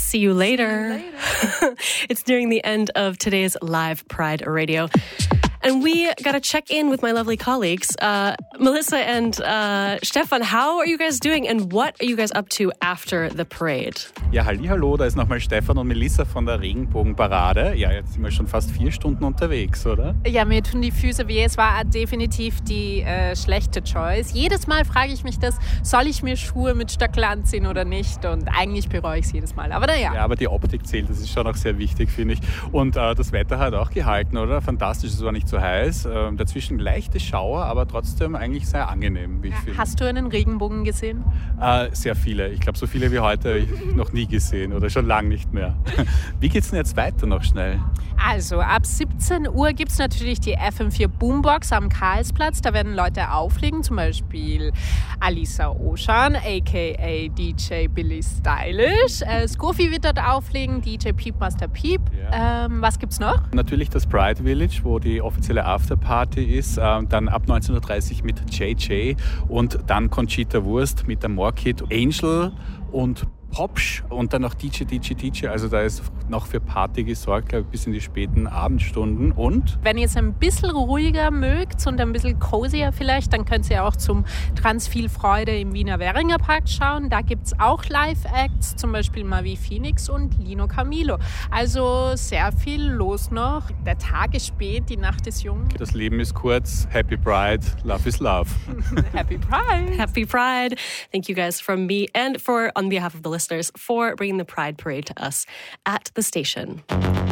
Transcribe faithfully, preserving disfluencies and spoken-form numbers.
See you later. See you later. It's nearing the end of today's live Pride Radio. And we got to check in with my lovely colleagues, uh, Melissa and uh, Stefan. How are you guys doing and what are you guys up to after the parade? Ja, hallihallo, da ist nochmal Stefan und Melissa von der Regenbogenparade. Ja, jetzt sind wir schon fast vier Stunden unterwegs, oder? Ja, mir tun die Füße weh. Es war definitiv die äh, schlechte Choice. Jedes Mal frage ich mich das, soll ich mir Schuhe mit Stöckel anziehen oder nicht? Und eigentlich bereue ich es jedes Mal. Aber naja. Ja, aber die Optik zählt, das ist schon auch sehr wichtig, finde ich. Und äh, das Wetter hat auch gehalten, oder? Fantastisch, es war nicht zu heiß. Äh, dazwischen leichte Schauer, aber trotzdem eigentlich sehr angenehm, wie ich finde. Hast du einen Regenbogen gesehen? Äh, sehr viele. Ich glaube, so viele wie heute habe ich noch nie gesehen oder schon lange nicht mehr. Wie geht's denn jetzt weiter noch schnell? Also, ab siebzehn Uhr gibt es natürlich die F M vier Boombox am Karlsplatz. Da werden Leute auflegen, zum Beispiel Alisa Ocean, aka D J Billy Stylish. Äh, Skofi wird dort auflegen, D J Peepmaster Peep. Yeah. Ähm, was gibt's noch? Natürlich das Pride Village, wo die offizielle Afterparty ist. Ähm, dann ab neunzehn Uhr dreißig mit J J und dann Conchita Wurst mit der Morkid, Angel und Popsch und dann noch D J, D J, D J. Also da ist noch für Party gesorgt, glaube ich, bis in die späten Abendstunden. Und? Wenn ihr es ein bisschen ruhiger mögt und ein bisschen cozier vielleicht, dann könnt ihr auch zum Trans viel Freude im Wiener Währinger Park schauen. Da gibt es auch Live-Acts, zum Beispiel Mavi Phoenix und Lino Camilo. Also sehr viel los noch. Der Tag ist spät, die Nacht ist jung. Das Leben ist kurz. Happy Pride. Love is love. Happy Pride. Happy Pride. Thank you guys from me and for on behalf of the listeners for bringing the Pride Parade to us at the station.